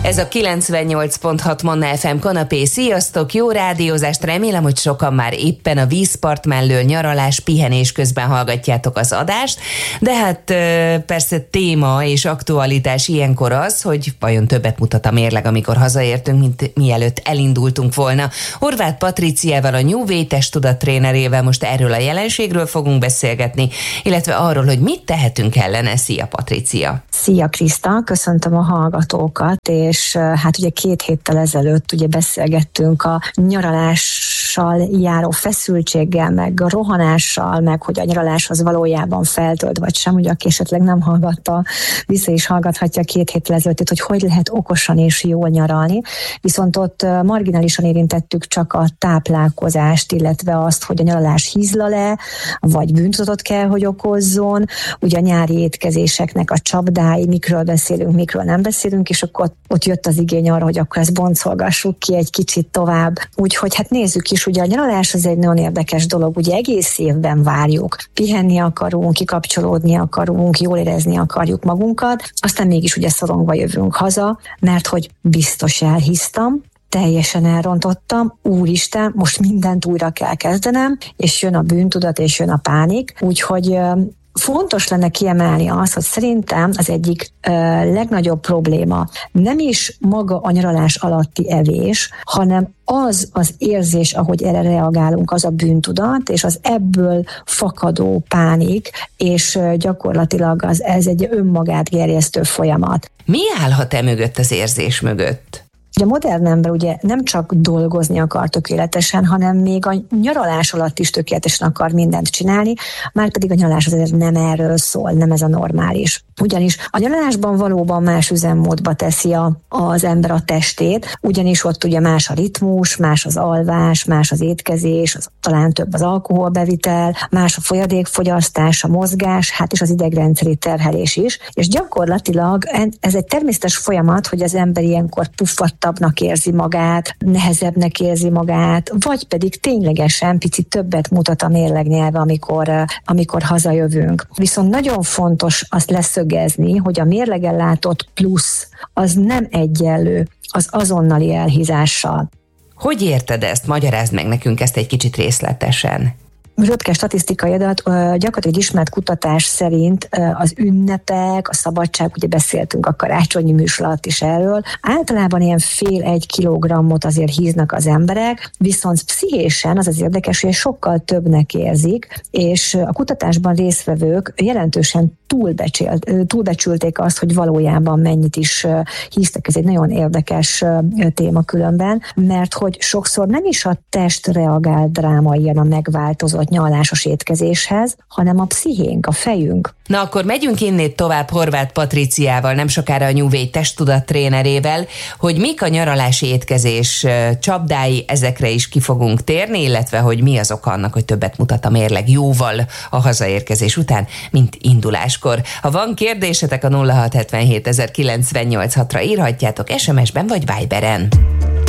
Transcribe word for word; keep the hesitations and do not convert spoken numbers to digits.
Ez a kilencvennyolc pont hat Manna ef em kanapé. Sziasztok, jó rádiózást, remélem, hogy sokan már éppen a vízpart mellől nyaralás, pihenés közben hallgatjátok az adást, de hát persze téma és aktualitás ilyenkor az, hogy vajon többet mutat a mérleg, amikor hazaértünk, mint mielőtt elindultunk volna. Horváth Patriciával, a New Way testtudat trénerével most erről a jelenségről fogunk beszélgetni, illetve arról, hogy mit tehetünk ellene. Szia, Patricia! Szia, Kriszta! Köszöntöm a hallgatókat, és hát ugye két héttel ezelőtt ugye beszélgettünk a nyaralással járó feszültséggel, meg a rohanással, meg hogy a nyaralás az valójában feltölt vagy sem, ugye aki esetleg nem hallgatta, vissza is hallgathatja két héttel ezelőtt, hogy hogy lehet okosan és jól nyaralni, viszont ott marginálisan érintettük csak a táplálkozást, illetve azt, hogy a nyaralás hízla-e, vagy bűntudatot kell, hogy okozzon, ugye a nyári étkezéseknek a csapdái, mikről beszélünk, mikről nem beszélünk, és akkor ott jött az igény arra, hogy akkor ezt boncolgassuk ki egy kicsit tovább. Úgyhogy hát nézzük is, ugye a nyaralás az egy nagyon érdekes dolog, ugye egész évben várjuk. Pihenni akarunk, kikapcsolódni akarunk, jól érezni akarjuk magunkat, aztán mégis ugye szorongva jövünk haza, mert hogy biztos elhisztam, teljesen elrontottam, úristen, most mindent újra kell kezdenem, és jön a bűntudat, és jön a pánik, úgyhogy fontos lenne kiemelni azt, hogy szerintem az egyik ö, legnagyobb probléma nem is maga a nyaralás alatti evés, hanem az az érzés, ahogy erre reagálunk, az a bűntudat, és az ebből fakadó pánik, és gyakorlatilag az, ez egy önmagát gerjesztő folyamat. Mi állhat e mögött, az érzés mögött? A modern ember ugye nem csak dolgozni akar tökéletesen, hanem még a nyaralás alatt is tökéletesen akar mindent csinálni, már pedig a nyaralás azért nem erről szól, nem ez a normális. Ugyanis a nyaralásban valóban más üzemmódba teszi a, az ember a testét, ugyanis ott ugye más a ritmus, más az alvás, más az étkezés, az, talán több az alkoholbevitel, más a folyadékfogyasztás, a mozgás, hát és az idegrendszeri terhelés is, és gyakorlatilag ez egy természetes folyamat, hogy az ember ilyenkor puffattabbnak érzi magát, nehezebbnek érzi magát, vagy pedig ténylegesen picit többet mutat a mérlegnyelve, amikor, amikor hazajövünk. Viszont nagyon fontos azt leszögezni, hogy a mérlegen látott plusz az nem egyenlő az azonnali elhízással. Hogy érted ezt? Magyarázd meg nekünk ezt egy kicsit részletesen. Röpke statisztikai adat, gyakorlatilag ismert kutatás szerint az ünnepek, a szabadság, ugye beszéltünk a karácsonyi műsor alatt is erről, általában ilyen fél-egy kilogrammot azért híznak az emberek, viszont pszichésen az az érdekes, hogy sokkal többnek érzik, és a kutatásban résztvevők jelentősen túlbecsült, túlbecsülték azt, hogy valójában mennyit is híztek. Ez egy nagyon érdekes téma különben, mert hogy sokszor nem is a test reagál drámaian a megváltozott nyaralásos étkezéshez, hanem a pszichénk, a fejünk. Na akkor megyünk innét tovább Horváth Patriciával, nem sokára a New Way testtudat trénerével, hogy mik a nyaralási étkezés csapdái, ezekre is ki fogunk térni, illetve hogy mi az oka annak, hogy többet mutat a mérleg jóval a hazaérkezés után, mint induláskor. Ha van kérdésetek, a nulla hat hetvenhét ezerkilencszáznyolcvanhatra írhatjátok es em es-ben vagy Viberen.